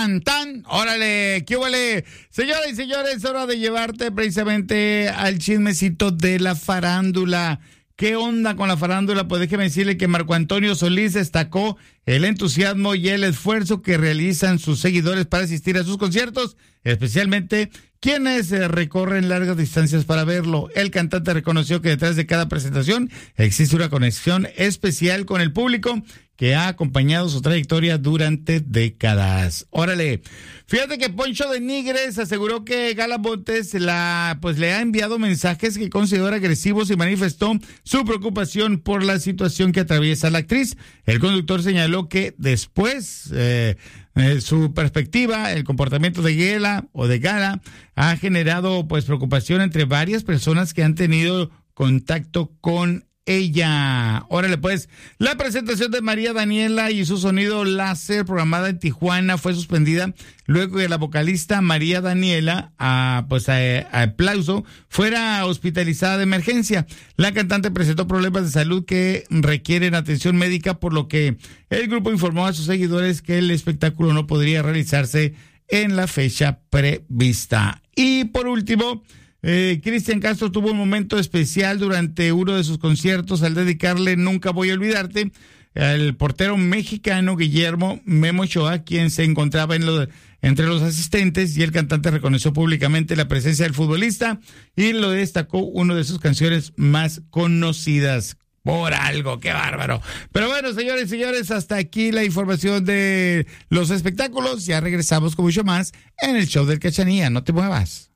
tan, tan. Órale, ¿qué huele? Señoras y señores, es hora de llevarte precisamente al chismecito de la farándula. ¿Qué onda con la farándula? Pues déjeme decirle que Marco Antonio Solís destacó el entusiasmo y el esfuerzo que realizan sus seguidores para asistir a sus conciertos, especialmente quienes recorren largas distancias para verlo. El cantante reconoció que detrás de cada presentación existe una conexión especial con el público que ha acompañado su trayectoria durante décadas. Órale, fíjate que Poncho de Nigres aseguró que Gala Montes le ha enviado mensajes que considera agresivos y manifestó su preocupación por la situación que atraviesa la actriz. El conductor señaló que después su perspectiva, el comportamiento de Gala ha generado preocupación entre varias personas que han tenido contacto con ella. Órale, pues, la presentación de María Daniela y su sonido láser programada en Tijuana fue suspendida luego que la vocalista María Daniela, a aplauso, fuera hospitalizada de emergencia. La cantante presentó problemas de salud que requieren atención médica, por lo que el grupo informó a sus seguidores que el espectáculo no podría realizarse en la fecha prevista. Y por último, Cristian Castro tuvo un momento especial durante uno de sus conciertos al dedicarle Nunca Voy a Olvidarte al portero mexicano Guillermo Memo Ochoa, quien se encontraba entre los asistentes, y el cantante reconoció públicamente la presencia del futbolista y lo destacó una de sus canciones más conocidas. Por algo, qué bárbaro. Pero bueno, señores y señores, hasta aquí la información de los espectáculos. Ya regresamos con mucho más en el show del Cachanilla. No te muevas.